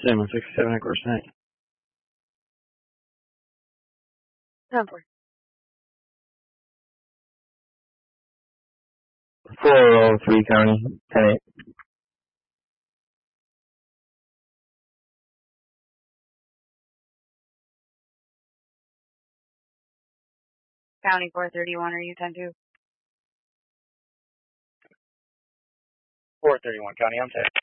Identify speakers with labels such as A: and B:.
A: Sim 167 at course 9.
B: 10-4.
C: 403 County, 10-8.
B: County 431, are you 10-2?
D: 431 County, I'm 10.